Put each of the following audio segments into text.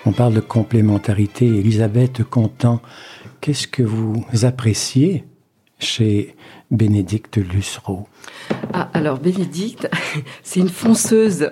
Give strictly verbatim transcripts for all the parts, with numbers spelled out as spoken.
On parle de complémentarité. Élisabeth Contant, qu'est-ce que vous appréciez chez Bénédicte Lussereau? Ah, alors Bénédicte, c'est une fonceuse.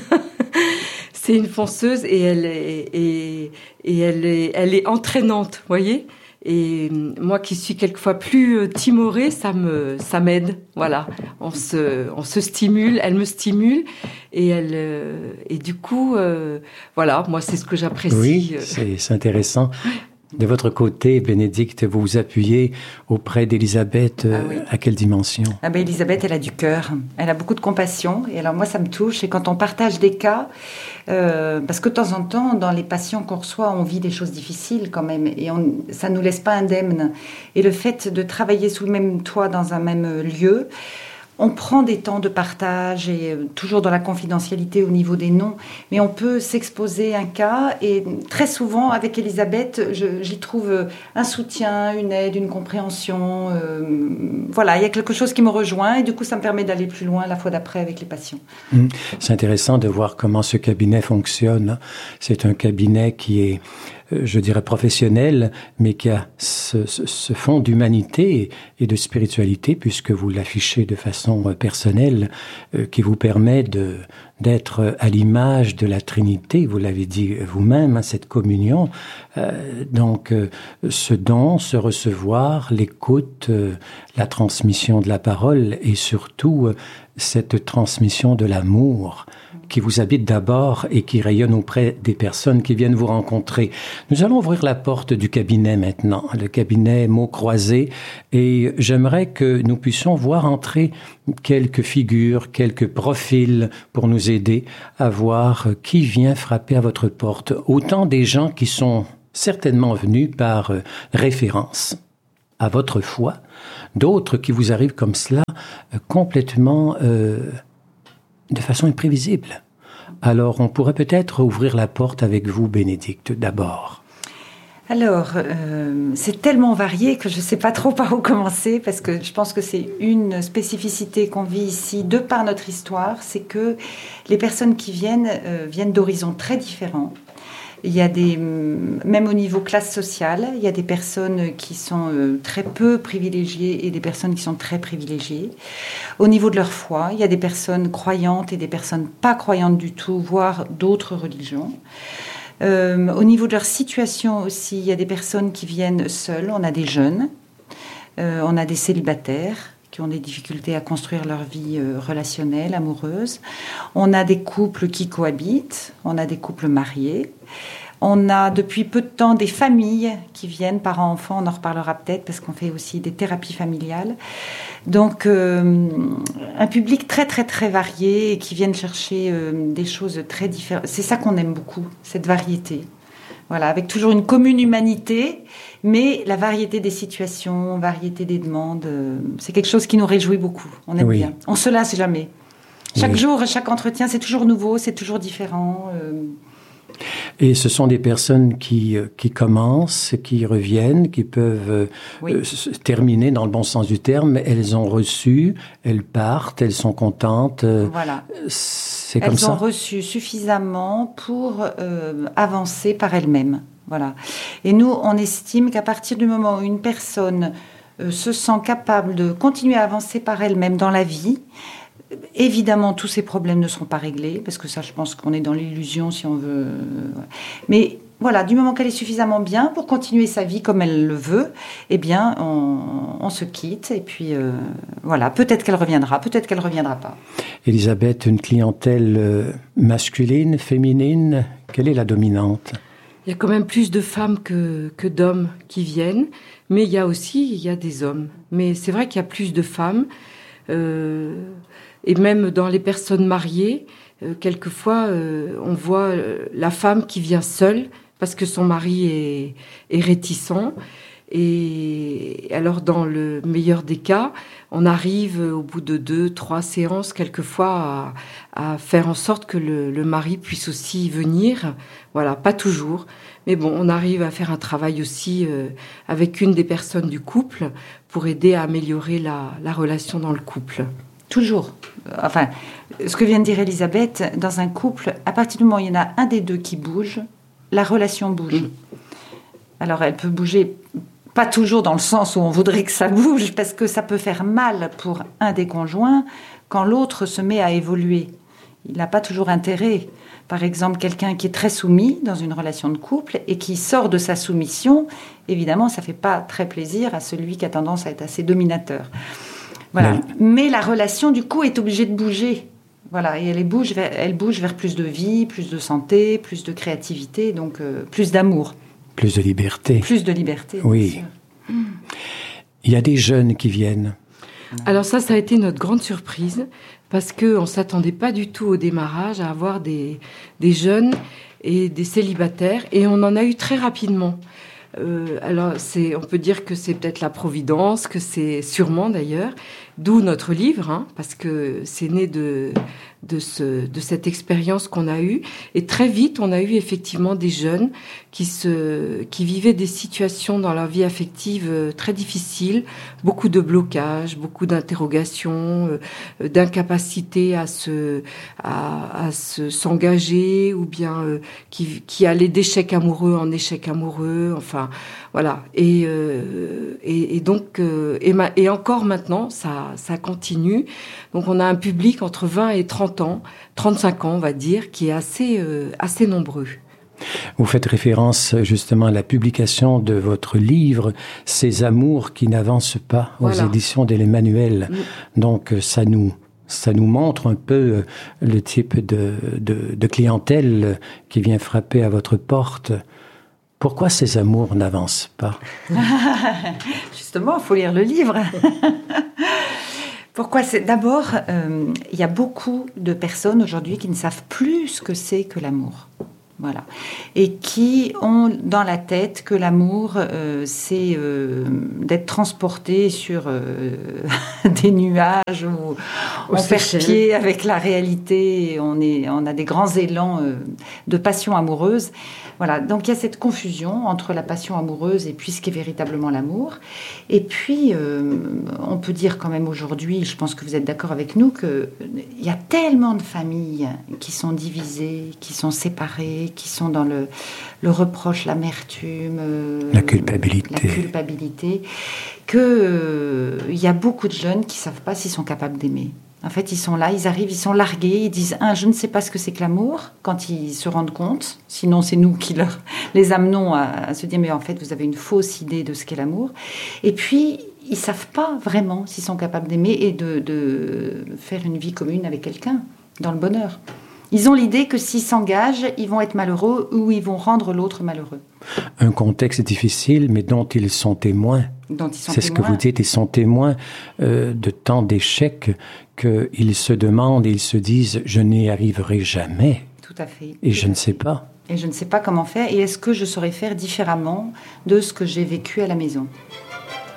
C'est une fonceuse et elle est, et, et elle est, elle est entraînante, vous voyez. Et moi qui suis quelquefois plus timorée, ça me, ça m'aide. Voilà, on se, on se stimule, elle me stimule et elle, et du coup, euh, voilà, moi c'est ce que j'apprécie. Oui, c'est, c'est intéressant. De votre côté, Bénédicte, vous vous appuyez auprès d'Élisabeth, euh, ah oui. À quelle dimension? Ah ben Élisabeth, elle a du cœur, elle a beaucoup de compassion, et alors moi ça me touche, et quand on partage des cas, euh, parce que de temps en temps, dans les patients qu'on reçoit, on vit des choses difficiles quand même, et on, ça ne nous laisse pas indemnes, et le fait de travailler sous le même toit dans un même lieu, on prend des temps de partage et euh, toujours dans la confidentialité au niveau des noms, mais on peut s'exposer un cas et très souvent avec Élisabeth, je, j'y trouve un soutien, une aide, une compréhension. Euh, voilà, il y a quelque chose qui me rejoint et du coup ça me permet d'aller plus loin la fois d'après avec les patients. Mmh. C'est intéressant de voir comment ce cabinet fonctionne. C'est un cabinet qui est, je dirais, professionnel, mais qui a ce, ce, ce fond d'humanité et de spiritualité, puisque vous l'affichez de façon personnelle, euh, qui vous permet de, d'être à l'image de la Trinité, vous l'avez dit vous-même, hein, cette communion. Euh, donc, euh, ce don, ce recevoir, l'écoute, euh, la transmission de la parole et surtout euh, cette transmission de l'amour qui vous habite d'abord et qui rayonne auprès des personnes qui viennent vous rencontrer. Nous allons ouvrir la porte du cabinet maintenant, le cabinet mots croisés, et j'aimerais que nous puissions voir entrer quelques figures, quelques profils pour nous aider à voir qui vient frapper à votre porte. Autant des gens qui sont certainement venus par référence à votre foi, d'autres qui vous arrivent comme cela complètement euh, de façon imprévisible. Alors, on pourrait peut-être ouvrir la porte avec vous, Bénédicte, d'abord. Alors, euh, c'est tellement varié que je ne sais pas trop par où commencer, parce que je pense que c'est une spécificité qu'on vit ici, de par notre histoire, c'est que les personnes qui viennent, euh, viennent d'horizons très différents. Il y a des, même au niveau classe sociale, il y a des personnes qui sont euh, très peu privilégiées et des personnes qui sont très privilégiées. Au niveau de leur foi, il y a des personnes croyantes et des personnes pas croyantes du tout, voire d'autres religions. Euh, au niveau de leur situation aussi, il y a des personnes qui viennent seules, on a des jeunes, euh, on a des célibataires qui ont des difficultés à construire leur vie euh, relationnelle, amoureuse. On a des couples qui cohabitent, on a des couples mariés. On a depuis peu de temps des familles qui viennent, parents-enfants, on en reparlera peut-être parce qu'on fait aussi des thérapies familiales. Donc euh, un public très très très varié et qui viennent chercher euh, des choses très différentes. C'est ça qu'on aime beaucoup, cette variété. Voilà, avec toujours une commune humanité, mais la variété des situations, variété des demandes, euh, c'est quelque chose qui nous réjouit beaucoup. On aime oui. bien. On se lasse jamais. Chaque oui. jour, chaque entretien, c'est toujours nouveau, c'est toujours différent. Euh... Et ce sont des personnes qui, qui commencent, qui reviennent, qui peuvent oui. euh, terminer dans le bon sens du terme. Elles ont reçu, elles partent, elles sont contentes. Voilà. C'est comme elles ça. Elles ont reçu suffisamment pour euh, avancer par elles-mêmes. Voilà. Et nous, on estime qu'à partir du moment où une personne euh, se sent capable de continuer à avancer par elle-même dans la vie, évidemment, tous ces problèmes ne seront pas réglés, parce que ça, je pense qu'on est dans l'illusion si on veut. Mais voilà, du moment qu'elle est suffisamment bien pour continuer sa vie comme elle le veut, eh bien, on, on se quitte. Et puis, euh, voilà, peut-être qu'elle reviendra, peut-être qu'elle ne reviendra pas. Élisabeth, une clientèle masculine, féminine, quelle est la dominante ? Il y a quand même plus de femmes que, que d'hommes qui viennent, mais il y a aussi il y a des hommes. Mais c'est vrai qu'il y a plus de femmes. Euh, et même dans les personnes mariées, euh, quelquefois, euh, on voit euh, la femme qui vient seule parce que son mari est, est réticent. Et alors, dans le meilleur des cas, on arrive au bout de deux, trois séances, quelquefois, à, à faire en sorte que le, le mari puisse aussi venir. Voilà, pas toujours. Mais bon, on arrive à faire un travail aussi euh, avec une des personnes du couple pour aider à améliorer la, la relation dans le couple. Toujours. Enfin, ce que vient de dire Elisabeth, dans un couple, à partir du moment où il y en a un des deux qui bouge, la relation bouge. Mmh. Alors, elle peut bouger, pas toujours dans le sens où on voudrait que ça bouge, parce que ça peut faire mal pour un des conjoints quand l'autre se met à évoluer. Il n'a pas toujours intérêt. Par exemple, quelqu'un qui est très soumis dans une relation de couple et qui sort de sa soumission, évidemment, ça ne fait pas très plaisir à celui qui a tendance à être assez dominateur. Voilà. Mais, Mais la relation, du coup, est obligée de bouger. Voilà. Et elle bouge, vers, elle bouge vers plus de vie, plus de santé, plus de créativité, donc euh, plus d'amour. Plus de liberté. Plus de liberté, oui. bien sûr. Il y a des jeunes qui viennent. Alors ça, ça a été notre grande surprise, parce qu'on ne s'attendait pas du tout au démarrage à avoir des, des jeunes et des célibataires, et on en a eu très rapidement. Euh, alors, c'est, on peut dire que c'est peut-être la providence, que c'est sûrement d'ailleurs, d'où notre livre, hein, parce que c'est né de, de, ce, de cette expérience qu'on a eue. Et très vite, on a eu effectivement des jeunes qui, se, qui vivaient des situations dans leur vie affective très difficiles, beaucoup de blocages, beaucoup d'interrogations, euh, d'incapacité à, se, à, à se, s'engager, ou bien euh, qui, qui allaient d'échec amoureux en échec amoureux, enfin voilà. Et, euh, et, et donc, euh, et, ma, et encore maintenant, ça ça continue. Donc on a un public entre vingt et trente ans, trente-cinq ans on va dire, qui est assez, euh, assez nombreux. Vous faites référence justement à la publication de votre livre « Ces amours qui n'avancent pas » aux voilà. éditions de l'Emmanuel. Mmh. Donc ça nous, ça nous montre un peu le type de, de, de clientèle qui vient frapper à votre porte. Pourquoi ces amours n'avancent pas? Justement, il faut lire le livre. Pourquoi c'est... D'abord, euh, il y a beaucoup de personnes aujourd'hui qui ne savent plus ce que c'est que l'amour. Voilà. Et qui ont dans la tête que l'amour, euh, c'est euh, d'être transporté sur euh, des nuages où on perd pied avec la réalité et on, est, on a des grands élans euh, de passion amoureuse. Voilà, donc il y a cette confusion entre la passion amoureuse et puis ce qu'est véritablement l'amour. Et puis, euh, on peut dire quand même aujourd'hui, je pense que vous êtes d'accord avec nous, qu'il y a tellement de familles qui sont divisées, qui sont séparées, qui sont dans le, le reproche, l'amertume, euh, la culpabilité, la culpabilité qu'il euh, y a beaucoup de jeunes qui ne savent pas s'ils sont capables d'aimer. En fait, ils sont là, ils arrivent, ils sont largués, ils disent un, je ne sais pas ce que c'est que l'amour, quand ils se rendent compte. Sinon, c'est nous qui leur, les amenons à, à se dire, mais en fait, vous avez une fausse idée de ce qu'est l'amour. Et puis, ils ne savent pas vraiment s'ils sont capables d'aimer et de, de faire une vie commune avec quelqu'un, dans le bonheur. Ils ont l'idée que s'ils s'engagent, ils vont être malheureux ou ils vont rendre l'autre malheureux. Un contexte difficile, mais dont ils sont témoins. Dont ils sont C'est témoins. Ce que vous dites, ils sont témoins euh, de tant d'échecs qu'ils se demandent et ils se disent « je n'y arriverai jamais ». Tout à fait. Et je ne sais pas. Et je ne sais pas comment faire. Et est-ce que je saurais faire différemment de ce que j'ai vécu à la maison ?